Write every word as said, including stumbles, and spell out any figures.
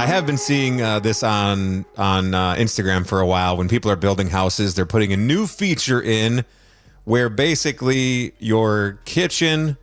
I have been seeing uh, this on on uh, Instagram for a while. When people are building houses, they're putting a new feature in where basically your kitchen